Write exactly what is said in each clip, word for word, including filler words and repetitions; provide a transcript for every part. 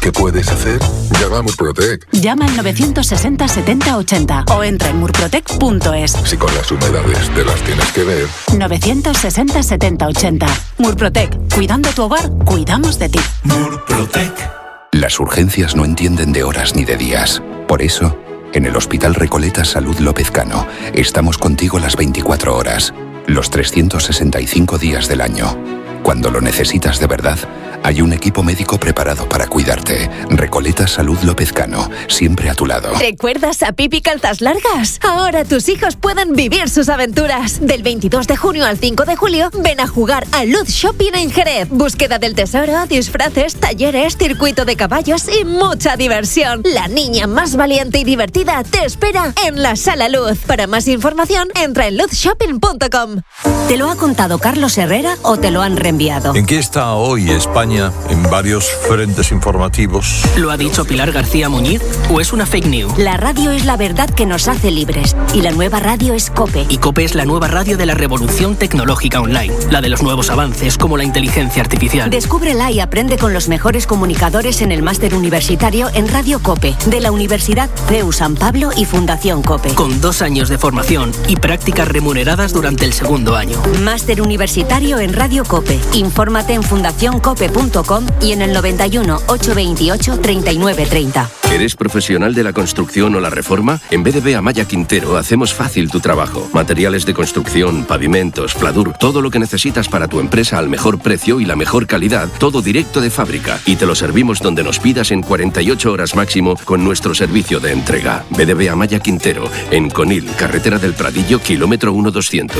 ¿Qué puedes hacer? Llama a Murprotec. Llama al novecientos sesenta setenta ochenta o entra en murprotec punto es. Si con las humedades te las tienes que ver. novecientos sesenta setenta ochenta. Murprotec. Cuidando tu hogar, cuidamos de ti. Murprotec. Las urgencias no entienden de horas ni de días. Por eso, en el Hospital Recoletas Salud López Cano, estamos contigo las veinticuatro horas, los trescientos sesenta y cinco días del año. Cuando lo necesitas de verdad, hay un equipo médico preparado para cuidarte. Recoletas Salud López Cano, siempre a tu lado. ¿Recuerdas a Pipi Calzas Largas? Ahora tus hijos pueden vivir sus aventuras. Del veintidós de junio al cinco de julio, ven a jugar a Luz Shopping en Jerez. Búsqueda del tesoro, disfraces, talleres, circuito de caballos y mucha diversión. La niña más valiente y divertida te espera en la Sala Luz. Para más información, entra en luz shopping punto com. ¿Te lo ha contado Carlos Herrera o te lo han reenviado? ¿En qué está hoy España en varios frentes informativos? ¿Lo ha dicho Pilar García Muñiz o es una fake news? La radio es la verdad que nos hace libres y la nueva radio es COPE. Y COPE es la nueva radio de la revolución tecnológica online, la de los nuevos avances como la inteligencia artificial. Descúbrela y aprende con los mejores comunicadores en el máster universitario en Radio COPE de la Universidad C E U San Pablo y Fundación COPE. Con dos años de formación y prácticas remuneradas durante el segundo año. Máster universitario en Radio COPE. Infórmate en fundación cope punto com y en el noventa y uno, ochocientos veintiocho, treinta y nueve treinta. ¿Eres profesional de la construcción o la reforma? En B D B Amaya Quintero hacemos fácil tu trabajo. Materiales de construcción, pavimentos, pladur, todo lo que necesitas para tu empresa al mejor precio y la mejor calidad, todo directo de fábrica. Y te lo servimos donde nos pidas en cuarenta y ocho horas máximo con nuestro servicio de entrega. B D B Amaya Quintero, en Conil, carretera del Pradillo, kilómetro uno doscientos.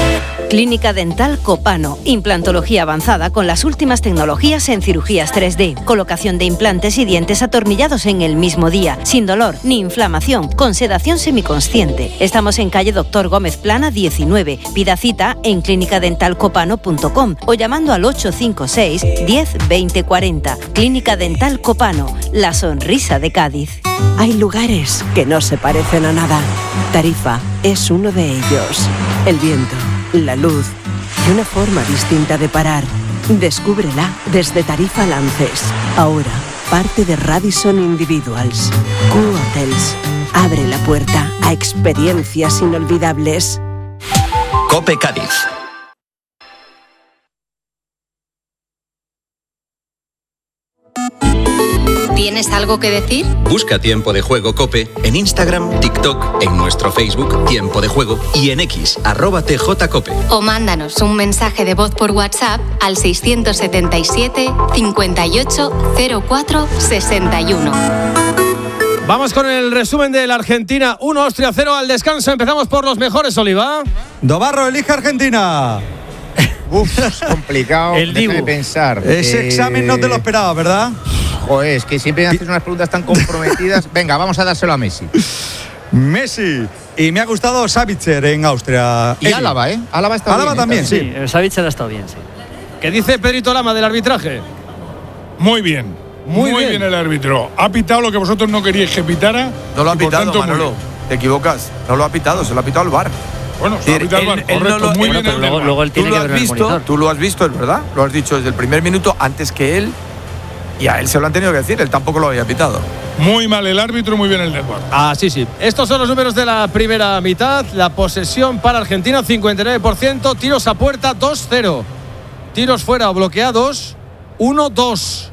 Clínica Dental Copano. Implantología avanzada con las últimas tecnologías en cirugías tres D. Colocación de implantes y dientes atornillados en el mismo día, sin dolor ni inflamación, con sedación semiconsciente. Estamos en calle Doctor Gómez Plana diecinueve. Pida cita en clínica dental copano punto com o llamando al ocho cinco seis, diez, veinte, cuarenta. Clínica Dental Copano, la sonrisa de Cádiz. Hay lugares que no se parecen a nada. Tarifa es uno de ellos. El viento, la luz y una forma distinta de parar. Descúbrela desde Tarifa Lances. Ahora, parte de Radisson Individuals. Q Hotels. Abre la puerta a experiencias inolvidables. COPE Cádiz. ¿Tienes algo que decir? Busca Tiempo de Juego COPE en Instagram, TikTok, en nuestro Facebook Tiempo de Juego y en X, arroba T J Cope. O mándanos un mensaje de voz por WhatsApp al seiscientos setenta y siete, cincuenta y ocho, cero cuatro, sesenta y uno. Vamos con el resumen de la Argentina uno, Austria cero al descanso. Empezamos por los mejores, Oliva. Dobarro elige Argentina. Uf, es complicado de pensar. Ese eh... examen no te lo esperaba, ¿verdad? Joder, es que siempre haces unas preguntas tan comprometidas. Venga, vamos a dárselo a Messi. Messi. Y me ha gustado Savitzer en Austria. Y Álava, ¿eh? Álava está Álava bien. también, sí. sí. Savitzer ha estado bien, sí. ¿Qué dice Perito Lama del arbitraje? Muy bien. Muy, muy bien. bien el árbitro. Ha pitado lo que vosotros no queríais que pitara. No lo ha pitado, Manolo. Te equivocas. No lo ha pitado, se lo ha pitado el V A R. Bueno, se lo ha pitado el V A R. Correcto, no lo, muy él, bien no, el luego, luego él tiene tú que lo has ver el visto, monitor. Tú lo has visto, es verdad. Lo has dicho desde el primer minuto antes que él. Y a él se lo han tenido que decir, él tampoco lo había pitado. Muy mal el árbitro, muy bien el del V A R. Ah, sí, sí. Estos son los números de la primera mitad. La posesión para Argentina, cincuenta y nueve por ciento. Tiros a puerta, dos cero. Tiros fuera o bloqueados, uno dos.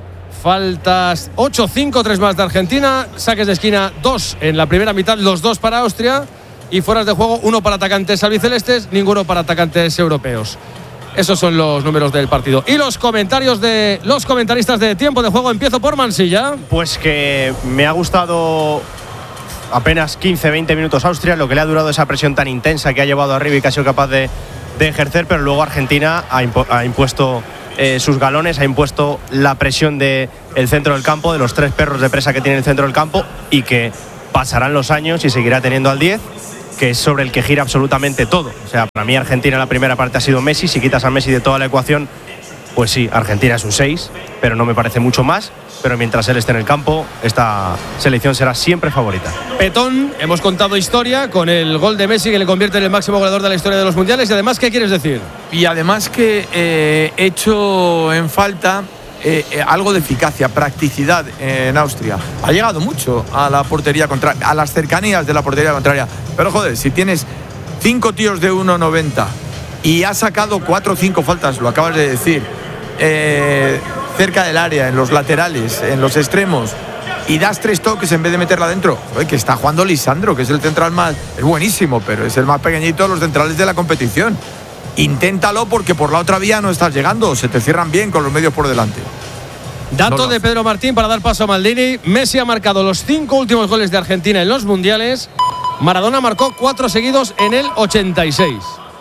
Faltas ocho cinco, tres más de Argentina. Saques de esquina, dos en la primera mitad, los dos para Austria. Y fueras de juego, uno para atacantes albicelestes, ninguno para atacantes europeos. Esos son los números del partido. Y los comentarios de los comentaristas de Tiempo de Juego. Empiezo por Mansilla. Pues que me ha gustado apenas quince, veinte minutos Austria, lo que le ha durado esa presión tan intensa que ha llevado arriba y que ha sido capaz de, de ejercer, pero luego Argentina ha, impo- ha impuesto eh, sus galones, ha impuesto la presión del centro del campo, de los tres perros de presa que tiene el centro del campo, y que pasarán los años y seguirá teniendo al diez, que es sobre el que gira absolutamente todo. O sea, para mí Argentina en la primera parte ha sido Messi. Si quitas a Messi de toda la ecuación, pues sí, Argentina es un seis, pero no me parece mucho más. Pero mientras él esté en el campo, esta selección será siempre favorita. Petón, hemos contado historia con el gol de Messi que le convierte en el máximo goleador de la historia de los mundiales. Y además, ¿qué quieres decir? Y además que he eh, hecho en falta eh, eh, algo de eficacia, practicidad en Austria. Ha llegado mucho a la portería contraria, a las cercanías de la portería contraria. Pero joder, si tienes cinco tíos de uno noventa y has sacado cuatro o cinco faltas, lo acabas de decir, eh, cerca del área, en los laterales, en los extremos, y das tres toques en vez de meterla dentro, joder, que está jugando Lisandro, que es el central más, es buenísimo, pero es el más pequeñito de los centrales de la competición. Inténtalo, porque por la otra vía no estás llegando, se te cierran bien con los medios por delante. Dato no, no. de Pedro Martín para dar paso a Maldini. Messi ha marcado los cinco últimos goles de Argentina en los mundiales. Maradona marcó cuatro seguidos en el ochenta y seis.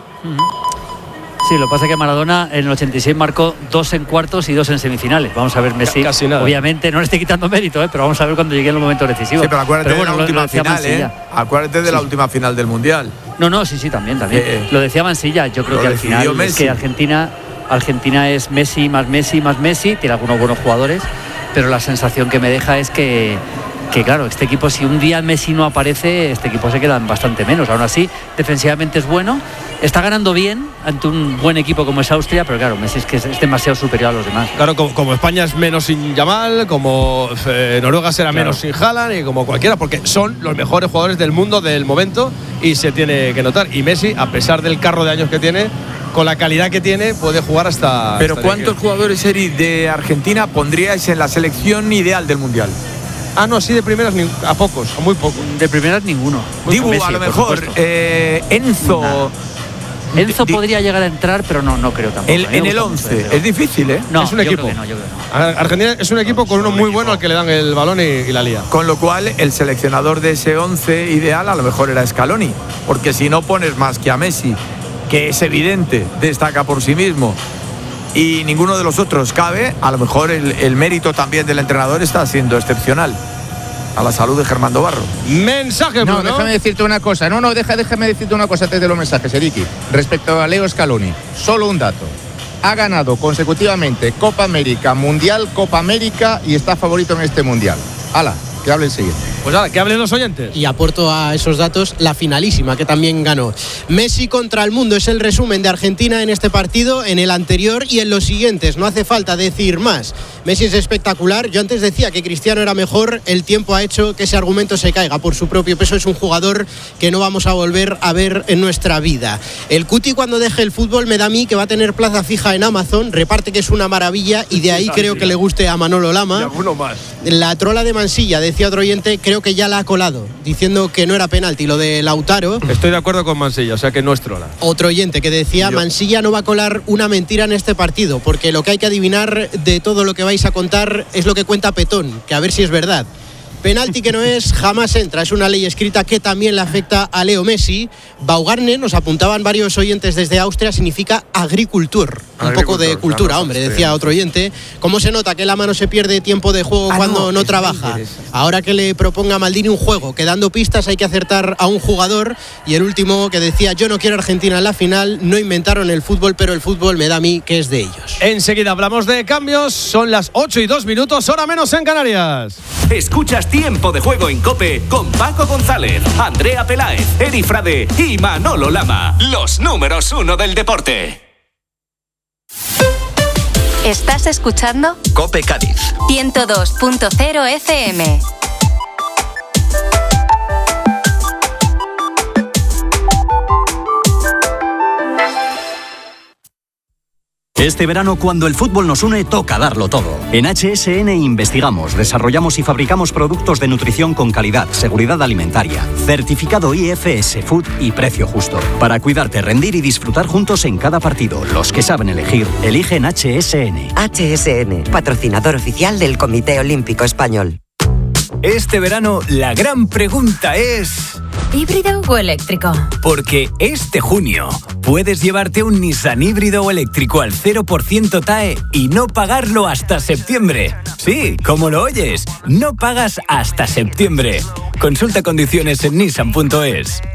Sí, lo que pasa es que Maradona en el ochenta y seis marcó dos en cuartos y dos en semifinales. Vamos a ver Messi. Casi nada. Obviamente no le estoy quitando mérito, ¿eh? Pero vamos a ver cuando llegue en los momentos decisivos. Sí, pero acuérdate pero bueno, de la última final, ¿eh? Acuérdate de la sí. última final del Mundial. No, no, sí, sí, también, también. Eh, lo decía Mansilla, yo creo que al final Messi. Es que Argentina, Argentina es Messi más Messi más Messi, tiene algunos buenos jugadores, pero la sensación que me deja es que que claro, este equipo, si un día Messi no aparece, este equipo se queda bastante menos. Aún así, defensivamente es bueno, está ganando bien ante un buen equipo como es Austria, pero claro, Messi es que es demasiado superior a los demás. Claro, como, como España es menos sin Yamal, como eh, Noruega será claro. menos sin Haaland, y como cualquiera, porque son los mejores jugadores del mundo del momento y se tiene que notar. Y Messi, a pesar del carro de años que tiene, con la calidad que tiene, puede jugar hasta... Pero hasta ¿cuántos jugadores, Eri, de Argentina pondríais en la selección ideal del Mundial? Ah, no, sí, de primeras a pocos, a muy pocos. De primeras ninguno. Dibu, Messi, a lo mejor, eh, Enzo... Nah. Enzo podría llegar a entrar, pero no, no creo tampoco. El, en el once, es difícil, ¿eh? No, es un yo equipo. Creo que no, yo creo que no. Argentina es un equipo con uno muy bueno al que le dan el balón y, y la lía. Con lo cual, el seleccionador de ese once ideal a lo mejor era Scaloni, porque si no pones más que a Messi, que es evidente, destaca por sí mismo, y ninguno de los otros cabe, a lo mejor el, el mérito también del entrenador está siendo excepcional. A la salud de Germán Dobarro. Mensaje, Bruno. No, déjame decirte una cosa. No, no, deja, déjame decirte una cosa antes de los mensajes, Eriki. Respecto a Leo Scaloni, solo un dato. Ha ganado consecutivamente Copa América, Mundial, Copa América y está favorito en este Mundial. Hala, que hable el siguiente. Pues ahora, que hablen los oyentes. Y aporto a esos datos la finalísima, que también ganó. Messi contra el mundo es el resumen de Argentina en este partido, en el anterior y en los siguientes. No hace falta decir más. Messi es espectacular. Yo antes decía que Cristiano era mejor. El tiempo ha hecho que ese argumento se caiga. Por su propio peso es un jugador que no vamos a volver a ver en nuestra vida. El Cuti, cuando deje el fútbol, me da a mí que va a tener plaza fija en Amazon. Reparte, que es una maravilla, y de ahí creo que le guste a Manolo Lama. Y alguno más. La trola de Mansilla, decía otro oyente, creo que ya la ha colado, diciendo que no era penalti lo de Lautaro. Estoy de acuerdo con Mansilla, o sea que no es trola. Otro oyente que decía, Mansilla no va a colar una mentira en este partido, porque lo que hay que adivinar de todo lo que vais a contar es lo que cuenta Petón, que a ver si es verdad. Penalti que no es, jamás entra. Es una ley escrita que también le afecta a Leo Messi. Baugarne, nos apuntaban varios oyentes desde Austria, significa agricultor. Un poco de cultura, claro, hombre, decía otro oyente. ¿Cómo se nota que Lama no se pierde tiempo de juego ah, cuando no, no trabaja? Ahora que le proponga a Maldini un juego, que dando pistas hay que acertar a un jugador. Y el último que decía, yo no quiero Argentina en la final. No inventaron el fútbol, pero el fútbol me da a mí que es de ellos. Enseguida hablamos de cambios. Son las ocho y dos minutos, hora menos en Canarias. Escuchas Tiempo de Juego en COPE con Paco González, Andrea Peláez, Eri Frade y Manolo Lama. Los números uno del deporte. ¿Estás escuchando? COPE Cádiz ciento dos punto cero F M. Este verano, cuando el fútbol nos une, toca darlo todo. En H S N investigamos, desarrollamos y fabricamos productos de nutrición con calidad, seguridad alimentaria, certificado I F S Food y precio justo. Para cuidarte, rendir y disfrutar juntos en cada partido. Los que saben elegir, eligen H S N. H S N, patrocinador oficial del Comité Olímpico Español. Este verano, la gran pregunta es... ¿híbrido o eléctrico? Porque este junio puedes llevarte un Nissan híbrido o eléctrico al cero por ciento T A E y no pagarlo hasta septiembre. Sí, como lo oyes, no pagas hasta septiembre. Consulta condiciones en nissan punto es.